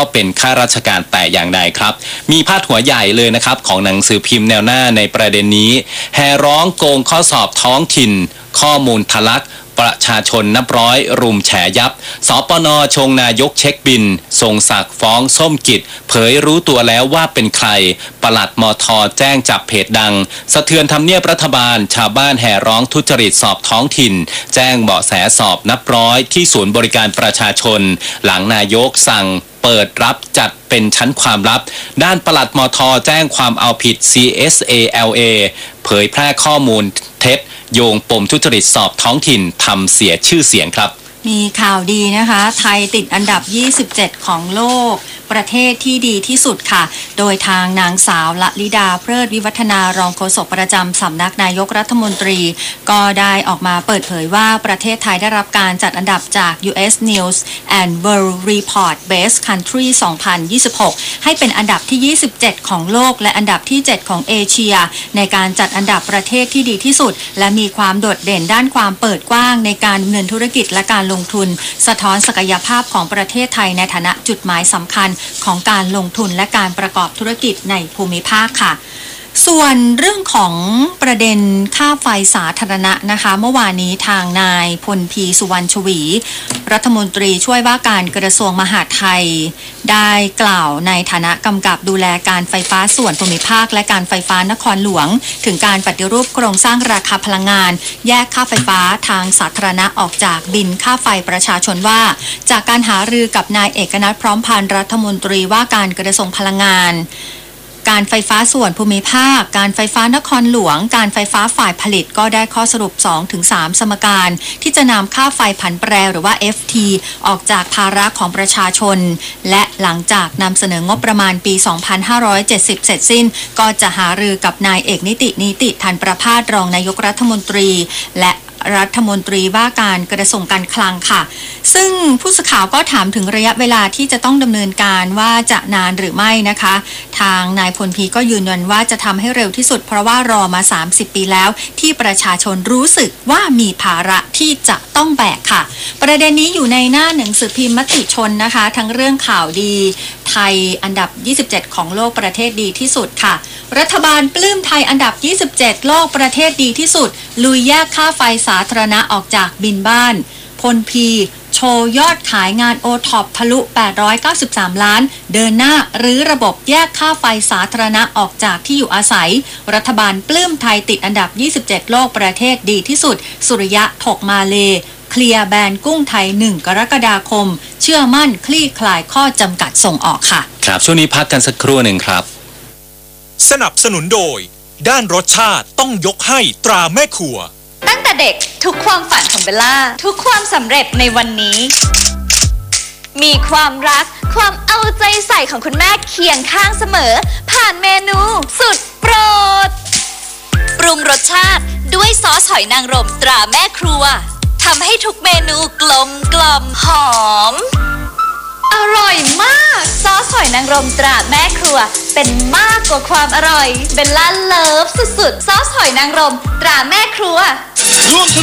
เป็นข้าราชการแต่อย่างใดครับมีพาดหัวใหญ่เลยนะครับของหนังสือพิมพ์แนวหน้าในประเด็นนี้แห่ร้องโกงข้อสอบท้องถิ่นข้อมูลทะลักประชาชนนับร้อยรุมแฉยับสปน.ชงนายกเช็คบินทรงศักดิ์ฟ้องส้มกิจเผยรู้ตัวแล้วว่าเป็นใครปลัดมท.แจ้งจับเพจดังสะเทือนทำเนียบรัฐบาลชาวบ้านแห่ร้องทุจริตสอบท้องถิ่นแจ้งเบาะแสสอบนับร้อยที่ศูนย์บริการประชาชนหลังนายกสั่งเปิดรับจัดเป็นชั้นความลับด้านปลัดมท.แจ้งความเอาผิด CSALA เผยแพร่ข้อมูลเท็จโยงปมทุจริตสอบท้องถิ่นทำเสียชื่อเสียงครับมีข่าวดีนะคะไทยติดอันดับ27ของโลกประเทศที่ดีที่สุดค่ะโดยทางนางสาวละลิดาเพลิดวิวัฒนารองโฆษกประจำสำนักนายกรัฐมนตรีก็ได้ออกมาเปิดเผยว่าประเทศไทยได้รับการจัดอันดับจาก US News and World Report Best Country 2026 ให้เป็นอันดับที่27ของโลกและอันดับที่7ของเอเชียในการจัดอันดับประเทศที่ดีที่สุดและมีความโดดเด่นด้านความเปิดกว้างในการดำเนินธุรกิจและการลงทุนสะท้อนศักยภาพของประเทศไทยในฐานะจุดหมายสำคัญของการลงทุนและการประกอบธุรกิจในภูมิภาคค่ะส่วนเรื่องของประเด็นค่าไฟสาธารณะนะคะเมื่อวานนี้ทางนายพลพีสุวรรณชวีรัฐมนตรีช่วยว่าการกระทรวงมหาดไทยได้กล่าวในฐานะกำกับดูแลการไฟฟ้าส่วนภูมิภาคและการไฟฟ้านครหลวงถึงการปฏิรูปโครงสร้างราคาพลังงานแยกค่าไฟฟ้าทางสาธารณะออกจากบินค่าไฟประชาชนว่าจากการหารือกับนายเอกนัทพร้อมพันธ์รัฐมนตรีว่าการกระทรวงพลังงานการไฟฟ้าส่วนภูมิภาคการไฟฟ้านครหลวงการไฟฟ้าฝ่ายผลิตก็ได้ข้อสรุป 2-3 สมการที่จะนำค่าไฟผันแปรหรือว่า FT ออกจากภาระของประชาชนและหลังจากนำเสนองบประมาณปี 2570 เสร็จสิ้นก็จะหารือกับนายเอกนิติธันประภาสรองนายกรัฐมนตรีและรัฐมนตรีว่าการกระทรวงการคลังค่ะซึ่งผู้สื่อข่าวก็ถามถึงระยะเวลาที่จะต้องดำเนินการว่าจะนานหรือไม่นะคะทางนายพลพีก็ยืนยันว่าจะทำให้เร็วที่สุดเพราะว่ารอมา30 ปีแล้วที่ประชาชนรู้สึกว่ามีภาระที่จะต้องแบกค่ะประเด็นนี้อยู่ในหน้าหนังสือพิมพ์มติชนนะคะทั้งเรื่องข่าวดีไทยอันดับ27ของโลกประเทศดีที่สุดค่ะรัฐบาลปลื้มไทยอันดับ27โลกประเทศดีที่สุดลุยแยกค่าไฟสาธารณะออกจากบินบ้านพลพีโชว์ยอดขายงานโอท็อปทะลุ893ล้านเดินหน้ารื้อระบบแยกค่าไฟสาธารณะออกจากที่อยู่อาศัยรัฐบาลปลื้มไทยติดอันดับ27โลกประเทศดีที่สุดสุริยะถกมาเลเคลียร์แบนกุ้งไทย1 กรกฎาคมเชื่อมั่นคลี่คลายข้อจำกัดส่งออกค่ะครับช่วงนี้พักกันสักครู่หนึ่งครับสนับสนุนโดยด้านรสชาติต้องยกให้ตราแม่ครัวตั้งแต่เด็กทุกความฝันของเบลล่าทุกความสำเร็จในวันนี้มีความรักความเอาใจใส่ของคุณแม่เคียงข้างเสมอผ่านเมนูสุดโปรดปรุงรสชาติด้วยซอสหอยนางรมตราแม่ครัวทำให้ทุกเมนูกลมหอมอร่อยมากซอสหอยนางรมตราแม่ครัวเป็นมากกว่าความอร่อยเบลล่าเลิฟสุดๆซอสหอยนางรมตราแม่ครัวร่วมส